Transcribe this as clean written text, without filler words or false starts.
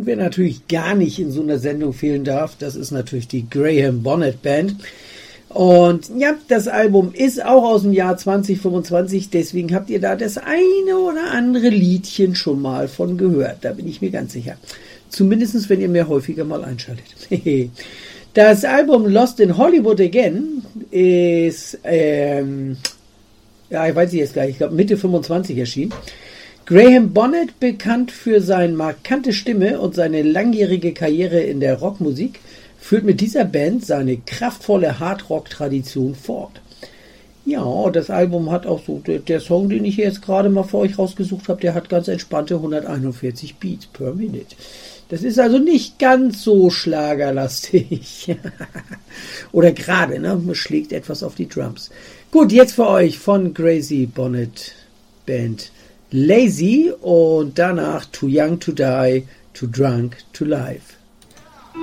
Und wer natürlich gar nicht in so einer Sendung fehlen darf, das ist natürlich die Graham Bonnet Band. Und ja, das Album ist auch aus dem Jahr 2025, deswegen habt ihr da das eine oder andere Liedchen schon mal von gehört, da bin ich mir ganz sicher. Zumindest, wenn ihr mir häufiger mal einschaltet. Das Album Lost in Hollywood Again ist, ich weiß nicht jetzt gar nicht, ich glaube Mitte 25 erschienen. Graham Bonnet, bekannt für seine markante Stimme und seine langjährige Karriere in der Rockmusik, führt mit dieser Band seine kraftvolle Hardrock-Tradition fort. Ja, das Album hat auch so, der Song, den ich jetzt gerade mal für euch rausgesucht habe, der hat ganz entspannte 141 Beats per Minute. Das ist also nicht ganz so schlagerlastig. Oder gerade, ne? Man schlägt etwas auf die Drums. Gut, jetzt für euch von Graham Bonnet Band Lazy und danach Too Young to Die, Too Drunk to Live.